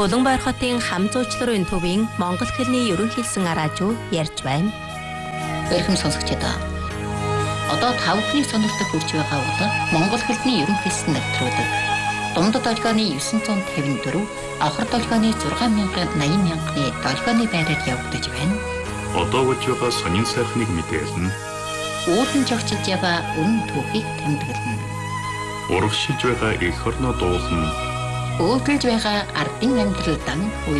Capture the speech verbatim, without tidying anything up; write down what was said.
Улаанбаяр хотын хам зуучларын төвийн монгол хэлний ерөнхийлсэн араажуу ярьж байна. Эрхэм сонсогчдоо. Одоо тавхны сонирхолтой хүрч байгаа бол монгол хэлний ерөнхийлсэн нэвтрүүлэг. Дундад долгионы дев'ять п'ятдесят четыре, авхар долгионы шесть мянган восемьдесят мянганы долгионы байраар явагдаж байна. Одоо болж байгаа сонин сайхныг мэдээлнэ. Уулын жогчилж байгаа өмнө түүхийг тэмдэглэнэ. Урагшилж байгаа эх орноо дуулна. Өөдөлж байгаа ардын амьдралдан үйл